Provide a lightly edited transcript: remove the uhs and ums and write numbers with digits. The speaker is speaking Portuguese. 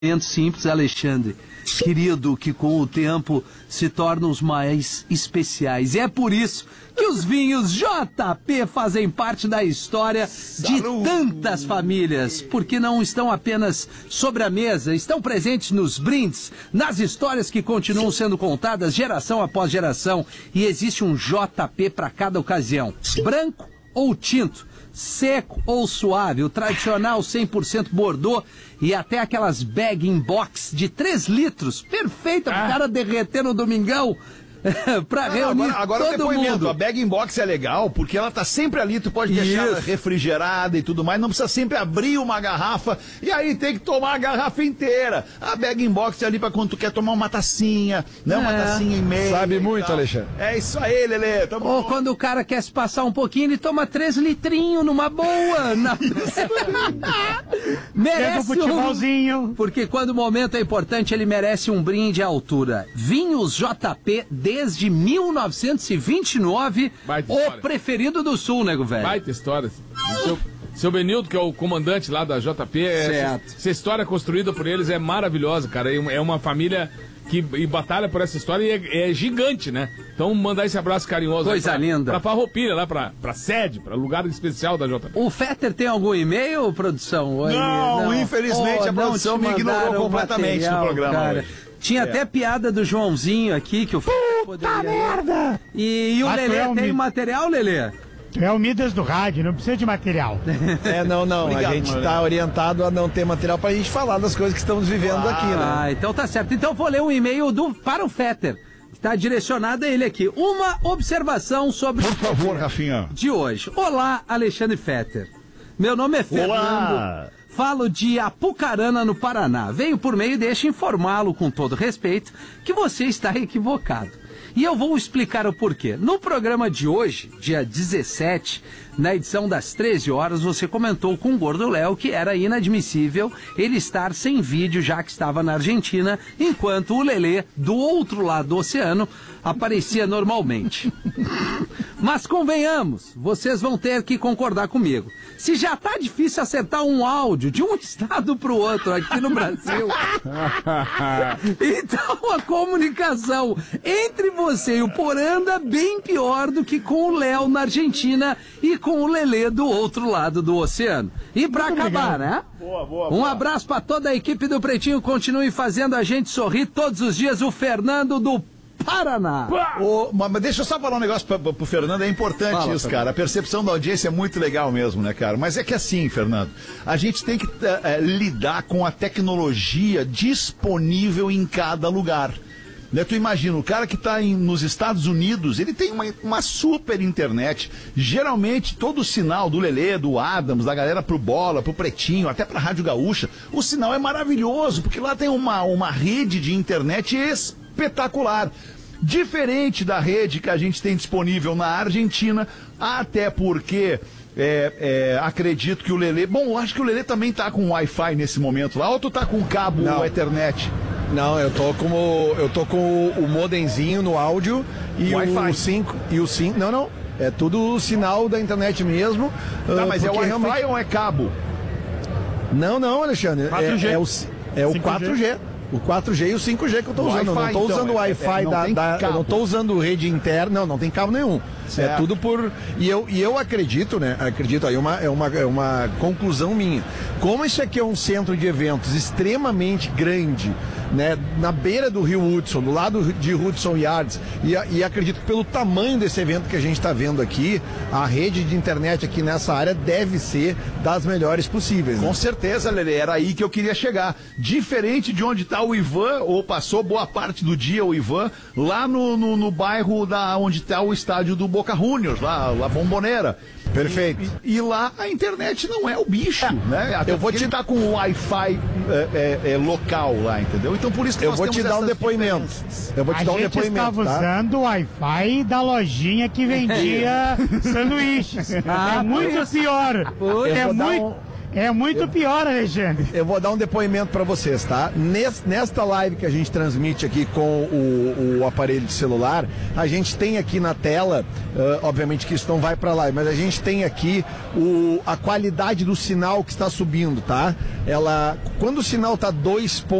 Simples, Alexandre, querido, que com o tempo se tornam os mais especiais. E é por isso que os vinhos JP fazem parte da história de tantas famílias, porque não estão apenas sobre a mesa, estão presentes nos brindes, nas histórias que continuam sendo contadas geração após geração, e existe um JP para cada ocasião, branco ou tinto, seco ou suave, o tradicional 100% Bordeaux e até aquelas bag-in-box de 3 litros, perfeita pro cara derreter no domingão. Pra reunir agora todo mundo. A bag-in-box é legal porque ela tá sempre ali, tu pode deixar ela refrigerada e tudo mais, não precisa sempre abrir uma garrafa e aí tem que tomar a garrafa inteira. A bag-in-box é ali pra quando tu quer tomar uma tacinha, né? Uma tacinha e meia. Sabe muito, Alexandre. É isso aí, Lelê. Ou quando o cara quer se passar um pouquinho, ele toma 3 litrinhos numa boa. Merece futebolzinho. Porque quando o momento é importante, ele merece um brinde à altura. Vinhos JP desde 1929, o preferido do Sul, nego velho. Baita história. Seu Benildo, que é o comandante lá da JP, essa história construída por eles é maravilhosa, cara. É uma família que batalha por essa história e é gigante, né? Então, mandar esse abraço carinhoso. Coisa linda. Pra Farroupilha, lá pra sede, pra lugar especial da JP. O Fetter tem algum e-mail, produção? Não, infelizmente a produção me ignorou completamente no programa, cara. Hoje. Tinha até piada do Joãozinho aqui, que o Fetter poderia... merda! E o Lelê tem material, Lelê? Tu é o Midas do rádio, não precisa de material. Não. Obrigado, a gente tá orientado a não ter material pra gente falar das coisas que estamos vivendo aqui, né? Ah, então tá certo. Então vou ler um e-mail para o Fetter. Está direcionado a ele aqui. Uma observação sobre... Por favor, Rafinha. De hoje. Olá, Alexandre Fetter. Meu nome é Fernando. Olá. Falo de Apucarana, no Paraná. Venho por meio e deixo informá-lo, com todo respeito, que você está equivocado. E eu vou explicar o porquê. No programa de hoje, dia 17, na edição das 13 horas, você comentou com o Gordo Léo que era inadmissível ele estar sem vídeo, já que estava na Argentina, enquanto o Lelê, do outro lado do oceano, aparecia normalmente. Mas convenhamos, vocês vão ter que concordar comigo. Se já tá difícil acertar um áudio de um estado pro outro aqui no Brasil, então a comunicação entre você e o Poranda é bem pior do que com o Léo na Argentina e com o Lelê do outro lado do oceano. E pra acabar, né? Um abraço pra toda a equipe do Pretinho, continue fazendo a gente sorrir todos os dias, o Fernando do Paraná. Mas deixa eu só falar um negócio pro Fernando, é importante isso, cara. A percepção da audiência é muito legal mesmo, né, cara? Mas é que assim, Fernando, a gente tem que lidar com a tecnologia disponível em cada lugar. Né, tu imagina, o cara que está nos Estados Unidos, ele tem uma super internet. Geralmente, todo o sinal do Lelê, do Adams, da galera pro Bola, pro Pretinho, até pra Rádio Gaúcha, o sinal é maravilhoso, porque lá tem uma rede de internet espetacular. Diferente da rede que a gente tem disponível na Argentina, até porque... acredito que o Lelê... Bom, acho que o Lelê também tá com Wi-Fi nesse momento lá, ou tu tá com cabo Ethernet? Não, eu tô com o modemzinho no áudio e o 5 Não, é tudo sinal da internet mesmo. Tá, mas é o Wi-Fi ou é cabo? Não, Alexandre, 4G. é o 4G. O 4G e o 5G que eu tô usando. Eu não tô usando o Wi-Fi eu não tô usando rede interna, não tem cabo nenhum. Certo. É tudo por... E eu acredito, né? Acredito, aí é uma conclusão minha. Como isso aqui é um centro de eventos extremamente grande, né? Na beira do rio Hudson, do lado de Hudson Yards, e acredito que pelo tamanho desse evento que a gente está vendo aqui, a rede de internet aqui nessa área deve ser das melhores possíveis. Né? Com certeza, Lelê, era aí que eu queria chegar. Diferente de onde está o Ivan, ou passou boa parte do dia o Ivan, lá no bairro onde está o estádio do Boca Juniors, lá Bombonera. Perfeito. E lá a internet não é o bicho, né? Até eu vou te dar com o Wi-Fi local lá, entendeu? Então por isso que eu vou te dar um depoimento. Eu vou te dar um depoimento. A gente estava usando o Wi-Fi da lojinha que vendia sanduíches. É muito pior. É muito pior, Alexandre. Eu vou dar um depoimento pra vocês, tá? Nesta live que a gente transmite aqui com o aparelho de celular, a gente tem aqui na tela, obviamente que isso não vai pra live, mas a gente tem aqui a qualidade do sinal que está subindo, tá? Quando o sinal tá 2